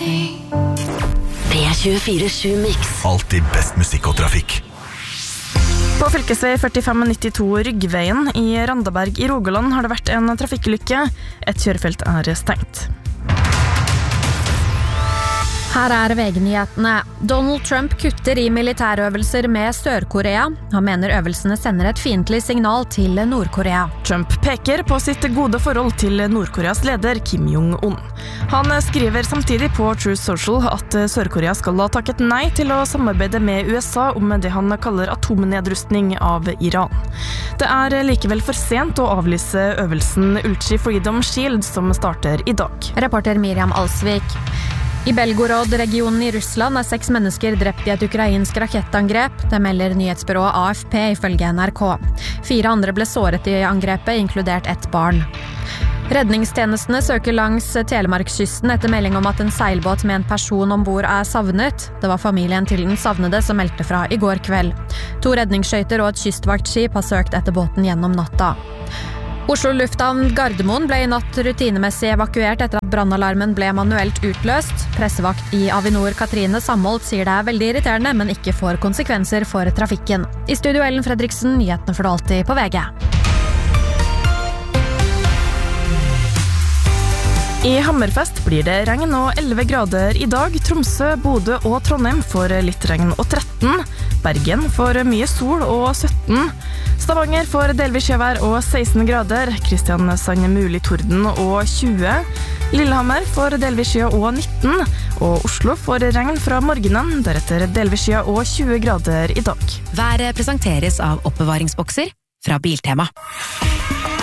P24 Mix. Alltid best musikk og trafikk. På fylkesvei 4592 Ryggveien i Randaberg i Rogaland har det vært en trafikkulykke. Et kjørefelt er stengt. Her er VG-nyhetene. Donald Trump kutter i militærøvelser med Sør-Korea. Han mener øvelsene sender et fiendtlig signal til Nord-Korea. Trump peker på sitt gode forhold til Nord-Koreas leder Kim Jong-un. Han skriver samtidig på Truth Social at Sør-Korea skal ha takket nei til å samarbeide med USA om det han kaller atomnedrustning av Iran. Det er likevel for sent å avlyse øvelsen Ulchi Freedom Shield som starter i dag. Reporter Miriam Alsvik. I Belgorod-regionen i Russland er 6 mennesker drept i et ukrainsk rakettangrep. Det melder nyhetsbyrået AFP ifølge NRK. 4 andre ble såret i angrepet, inkludert et barn. Redningstjenestene søker langs Telemarkskysten etter melding om at en seilbåt med en person ombord er savnet. Det var familien til den savnede som meldte fra i går kveld. 2 redningsskøyter og et kystvaktskip har søkt etter båten gjennom natta. Oslo lufthavn Gardermoen ble i natt rutinemessig evakuert etter at brannalarmen ble manuelt utløst. Pressevakt i Avinor Katrine Samholt sier det er veldig irriterende, men ikke får konsekvenser for trafikken. I studio Ellen Fredriksen, nyhetene får du alltid på VG. I Hammerfest blir det regn og 11 grader i dag. Tromsø, Bodø og Trondheim får litt regn og 13. Bergen får mye sol og 17. Stavanger får delvis skjevær og 16 grader. Kristiansand mulig torden og 20. Lillehammer får delvis skya og 19. Og Oslo får regn fra morgenen, deretter delvis skya og 20 grader i dag. Været presenteres av oppbevaringsbokser fra Biltema.